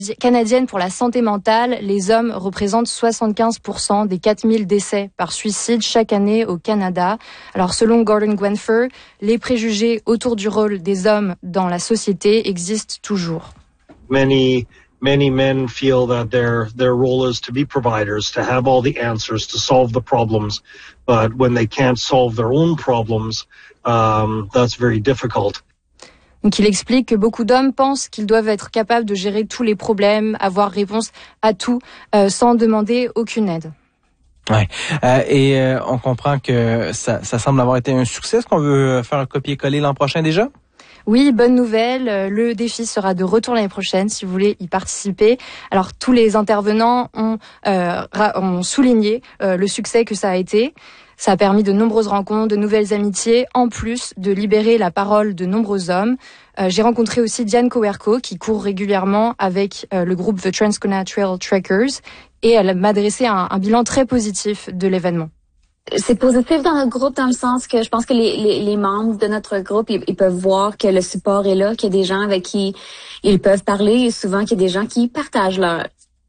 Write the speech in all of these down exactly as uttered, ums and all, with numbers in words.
canadienne pour la santé mentale, les hommes représentent soixante-quinze pour cent des quatre mille décès par suicide chaque année au Canada. Alors selon Gordon Gwenfer, les préjugés autour du rôle des hommes dans la société existent toujours. Many many men feel that their their role is to be providers, to have all the answers, to solve the problems, but when they can't solve their own problems, um, that's very difficult. Donc il explique que beaucoup d'hommes pensent qu'ils doivent être capables de gérer tous les problèmes, avoir réponse à tout, euh, sans demander aucune aide. Ouais. Euh, et euh, on comprend que ça, ça semble avoir été un succès. Est-ce qu'on veut faire un copier-coller l'an prochain déjà? Oui, bonne nouvelle. Le défi sera de retour l'année prochaine si vous voulez y participer. Alors tous les intervenants ont, euh, ont souligné euh, le succès que ça a été. Ça a permis de nombreuses rencontres, de nouvelles amitiés, en plus de libérer la parole de nombreux hommes. Euh, j'ai rencontré aussi Diane Coerco, qui court régulièrement avec euh, le groupe The Transcona Trail Trekkers, et elle m'a adressé un, un bilan très positif de l'événement. C'est positif dans notre groupe dans le sens que je pense que les, les, les membres de notre groupe, ils, ils peuvent voir que le support est là, qu'il y a des gens avec qui ils peuvent parler, et souvent qu'il y a des gens qui partagent leur,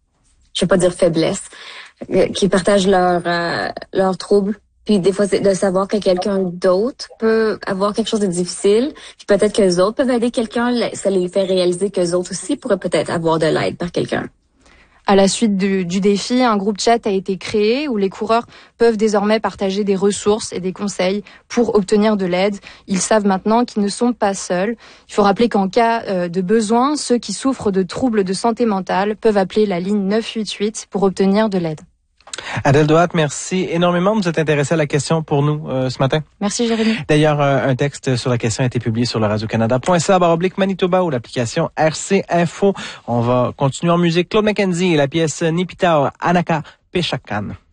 je vais pas dire faiblesse, euh, qui partagent leur euh, leurs troubles. Puis des fois, c'est de savoir que quelqu'un d'autre peut avoir quelque chose de difficile, puis peut-être que les autres peuvent aider quelqu'un, ça les fait réaliser que les autres aussi pourraient peut-être avoir de l'aide par quelqu'un. À la suite du, du défi, un groupe chat a été créé où les coureurs peuvent désormais partager des ressources et des conseils pour obtenir de l'aide. Ils savent maintenant qu'ils ne sont pas seuls. Il faut rappeler qu'en cas euh, de besoin, ceux qui souffrent de troubles de santé mentale peuvent appeler la ligne neuf cent quatre-vingt-huit pour obtenir de l'aide. Adèle Doat, merci énormément de vous être intéressée à la question pour nous euh, ce matin. Merci Jérémy. D'ailleurs, euh, un texte sur la question a été publié sur le radio canada point c a barre oblique Manitoba ou l'application R C Info. On va continuer en musique. Claude McKenzie et la pièce Nipitao Anaka Peshakan.